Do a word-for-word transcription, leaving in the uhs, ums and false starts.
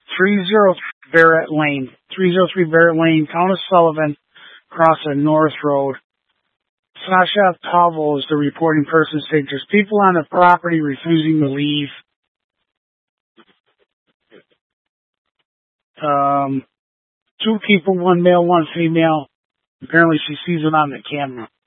three oh three Barrett Lane. three oh three Barrett Lane, Town of Sullivan, across the North Road. Sasha Pavel is the reporting person, saying there's people on the property refusing to leave. Um, two people, one male, one female. Apparently she sees it on the camera.